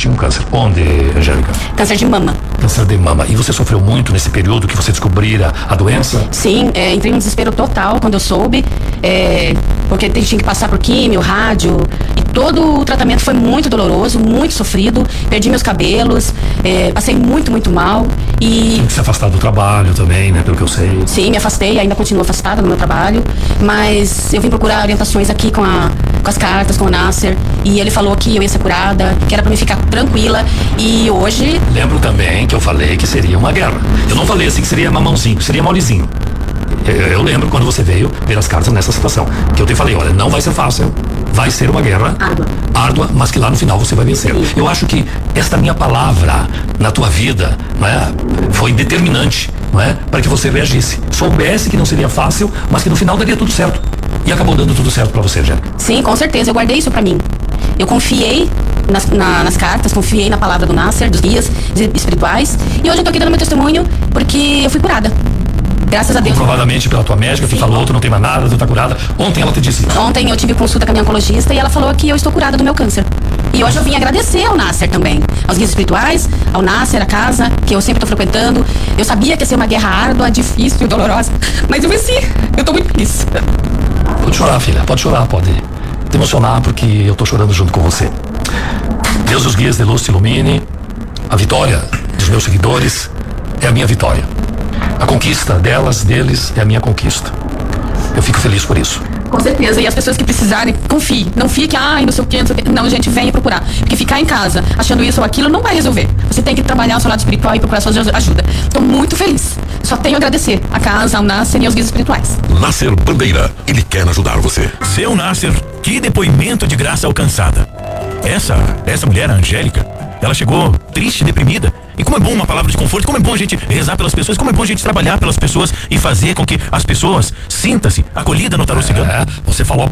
tinha um câncer. Onde, Angélica? Câncer de mama. Câncer de mama. E você sofreu muito nesse período que você descobrira a doença? Sim, entrei em desespero total quando eu soube, porque tinha que passar por químio, rádio, e todo o tratamento foi muito doloroso, muito sofrido, perdi meus cabelos, passei muito, muito mal e... Tinha que se afastar do trabalho também, né, pelo que eu sei. Sim, me afastei, ainda continuo afastada do meu trabalho, mas eu vim procurar orientações aqui com as cartas, com o Nasser, e ele falou que eu ia ser curada, que era pra mim ficar tranquila, e hoje... Lembro também que eu falei que seria uma guerra. Eu não falei assim que seria mamãozinho, seria molezinho. Eu lembro quando você veio ver as cartas nessa situação, que eu te falei, olha, não vai ser fácil, vai ser uma guerra árdua, mas que lá no final você vai vencer. Sim. Eu acho que esta minha palavra na tua vida, não é, foi determinante, não é, para que você reagisse, soubesse que não seria fácil, mas que no final daria tudo certo. E acabou dando tudo certo para você, Angélica. Sim, com certeza, eu guardei isso pra mim. Eu confiei nas cartas, confiei na palavra do Nasser, dos guias espirituais, e hoje eu tô aqui dando meu testemunho porque eu fui curada. Graças a Deus. Comprovadamente pela tua médica, tu falou, tu não tem mais nada, tu tá curada. Ontem ela te disse. Ontem eu tive consulta com a minha oncologista e ela falou que eu estou curada do meu câncer. E hoje eu vim agradecer ao Nasser também, aos guias espirituais, ao Nasser, a casa, que eu sempre tô frequentando. Eu sabia que ia ser uma guerra árdua, difícil, dolorosa, mas eu venci. Eu tô muito feliz. Pode chorar, filha, pode chorar, pode te emocionar, porque eu tô chorando junto com você. Deus e os guias de luz te ilumine. A vitória dos meus seguidores é a minha vitória. A conquista deles é a minha conquista. Eu fico feliz por isso. Com certeza, e as pessoas que precisarem, confie. Não fique, não sei o que, não sei o que. Não, gente, venha procurar. Porque ficar em casa, achando isso ou aquilo, não vai resolver. Você tem que trabalhar o seu lado espiritual e procurar sua ajuda. Estou muito feliz. Só tenho a agradecer a casa, ao Nasser e aos guias espirituais. Nasser Bandeira, ele quer ajudar você. Seu Nasser, que depoimento de graça alcançada. Essa mulher, a Angélica, ela chegou triste, deprimida. E como é bom uma palavra de conforto, como é bom a gente rezar pelas pessoas, como é bom a gente trabalhar pelas pessoas e fazer com que as pessoas sintam-se acolhidas no tarô cigano. Você falou